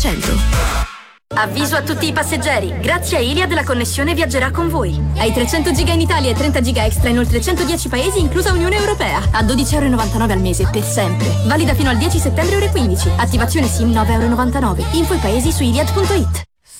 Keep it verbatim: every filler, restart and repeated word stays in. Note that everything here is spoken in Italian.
cento. Avviso a tutti i passeggeri, grazie a Iliad la connessione viaggerà con voi. Hai trecento giga in Italia e trenta giga extra in oltre centodieci paesi, inclusa Unione Europea. A dodici virgola novantanove euro al mese, per sempre. Valida fino al dieci settembre ore quindici. Attivazione SIM nove virgola novantanove euro. Info i paesi su iliad punto it.